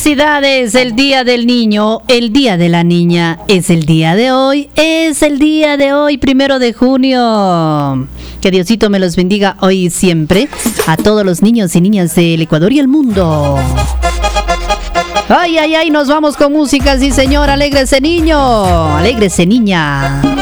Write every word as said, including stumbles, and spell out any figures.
Felicidades, el día del niño, el día de la niña, es el día de hoy, es el día de hoy, primero de junio. Que Diosito me los bendiga hoy y siempre, a todos los niños y niñas del Ecuador y el mundo. Ay, ay, ay, nos vamos con música, sí señor, alégrese niño, alégrese niña.